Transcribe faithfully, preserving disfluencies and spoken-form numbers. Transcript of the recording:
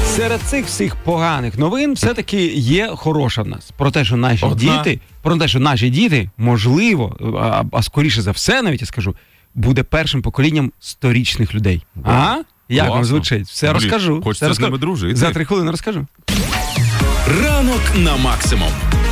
Серед цих всіх поганих новин все-таки є хороша в нас. Про те, що наші Одна. діти, про те, що наші діти, можливо, а, а скоріше за все, навіть я скажу, буде першим поколінням сторічних людей. А? Як Класно. вам звучить? Все Блін, розкажу. хочеться Все з ними розкажу. дружити. За три хвилини розкажу. Ранок на максимум.